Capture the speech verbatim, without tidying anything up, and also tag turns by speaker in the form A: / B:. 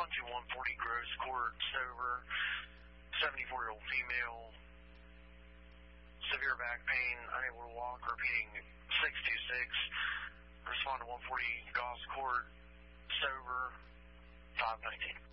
A: respond to one forty Gross Court, sober, seventy-four-year-old female, severe back pain, unable to walk, repeating six two six. Respond to one forty Goss Court, sober, five nineteen.